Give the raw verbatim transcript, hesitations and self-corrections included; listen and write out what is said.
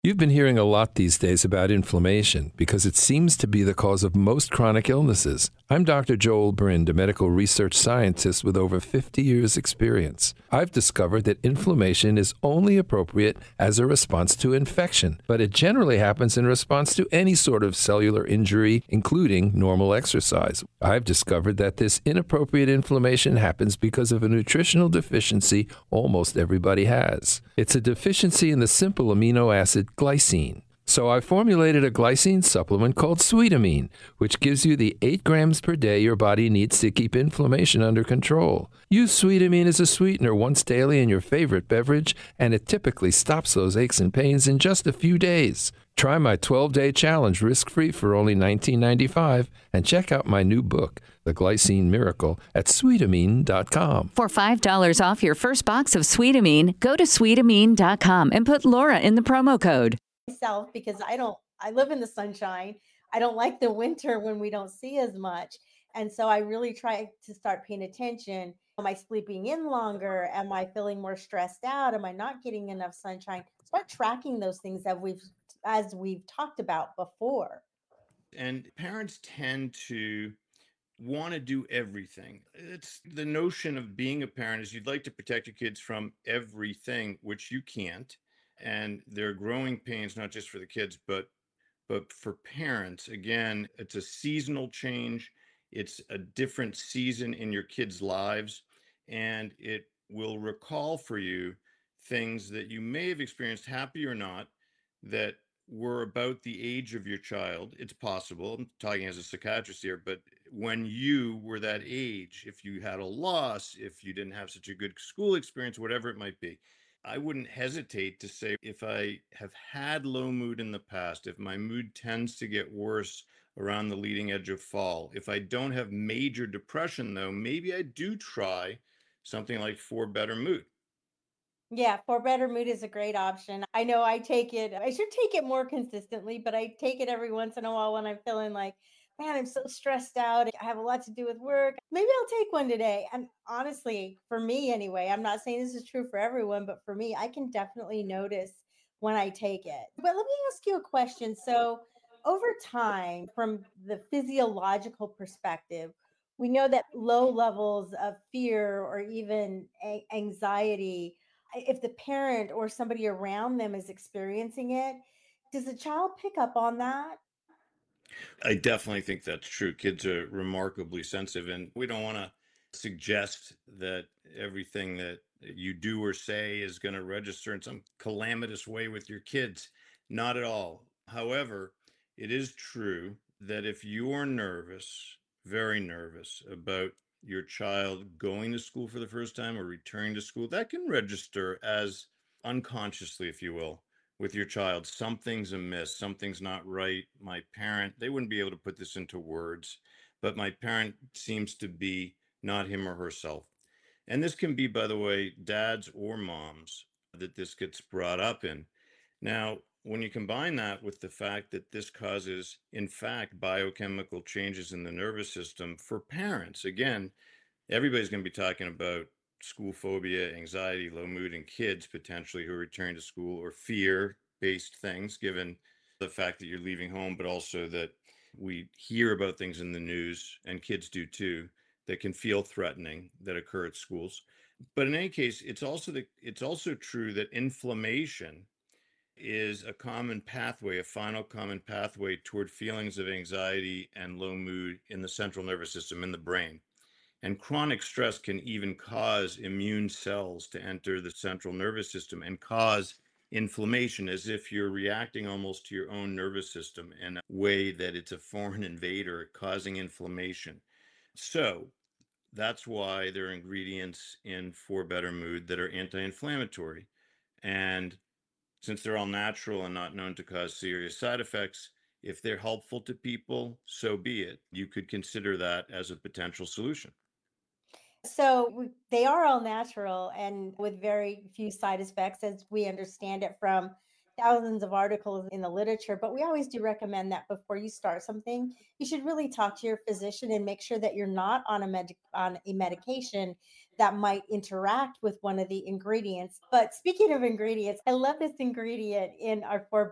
You've been hearing a lot these days about inflammation because it seems to be the cause of most chronic illnesses. I'm Doctor Joel Brind, a medical research scientist with over fifty years' experience. I've discovered that inflammation is only appropriate as a response to infection, but it generally happens in response to any sort of cellular injury, including normal exercise. I've discovered that this inappropriate inflammation happens because of a nutritional deficiency almost everybody has. It's a deficiency in the simple amino acid glycine. So I formulated a glycine supplement called Sweetamine, which gives you the eight grams per day your body needs to keep inflammation under control. Use Sweetamine as a sweetener once daily in your favorite beverage, and it typically stops those aches and pains in just a few days. Try my twelve-day challenge risk-free for only nineteen ninety-five dollars and check out my new book, The Glycine Miracle, at sweetamine dot com. For five dollars off your first box of Sweetamine, go to sweetamine dot com and put Laura in the promo code. Myself, because I don't, I live in the sunshine. I don't like the winter when we don't see as much. And so I really try to start paying attention. Am I sleeping in longer? Am I feeling more stressed out? Am I not getting enough sunshine? Start tracking those things that we've, as we've talked about before. And parents tend to want to do everything. It's the notion of being a parent is you'd like to protect your kids from everything, which you can't. And there are growing pains, not just for the kids, but but for parents. Again, it's a seasonal change. It's a different season in your kids' lives, and it will recall for you things that you may have experienced, happy or not, that were about the age of your child. It's possible. I'm talking as a psychiatrist here, but when you were that age, if you had a loss, if you didn't have such a good school experience, whatever it might be, I wouldn't hesitate to say if I have had low mood in the past, if my mood tends to get worse around the leading edge of fall, if I don't have major depression, though, maybe I do try something like For Better Mood. Yeah, For Better Mood is a great option. I know I take it, I should take it more consistently, but I take it every once in a while when I'm feeling like, man, I'm so stressed out. I have a lot to do with work. Maybe I'll take one today. And honestly, for me anyway, I'm not saying this is true for everyone, but for me, I can definitely notice when I take it. But let me ask you a question. So, over time, from the physiological perspective, we know that low levels of fear or even a- anxiety, if the parent or somebody around them is experiencing it, does the child pick up on that? I definitely think that's true. Kids are remarkably sensitive, and we don't want to suggest that everything that you do or say is going to register in some calamitous way with your kids. Not at all. However, it is true that if you're nervous, very nervous about your child going to school for the first time or returning to school, that can register as unconsciously, if you will, with your child. Something's amiss, something's not right. My parent, they wouldn't be able to put this into words, but my parent seems to be not him or herself. And this can be, by the way, dads or moms that this gets brought up in. Now, when you combine that with the fact that this causes, in fact, biochemical changes in the nervous system for parents, again, everybody's going to be talking about school phobia, anxiety, low mood in kids potentially who are returning to school, or fear-based things, given the fact that you're leaving home, but also that we hear about things in the news, and kids do too, that can feel threatening that occur at schools. But in any case, it's also the, it's also true that inflammation is a common pathway, a final common pathway toward feelings of anxiety and low mood in the central nervous system, in the brain. And chronic stress can even cause immune cells to enter the central nervous system and cause inflammation, as if you're reacting almost to your own nervous system in a way that it's a foreign invader causing inflammation. So that's why there are ingredients in For Better Mood that are anti-inflammatory. And since they're all natural and not known to cause serious side effects, if they're helpful to people, so be it. You could consider that as a potential solution. So we, they are all natural and with very few side effects, as we understand it from thousands of articles in the literature. But we always do recommend that before you start something, you should really talk to your physician and make sure that you're not on a med- on a medication that might interact with one of the ingredients. But speaking of ingredients, I love this ingredient in our For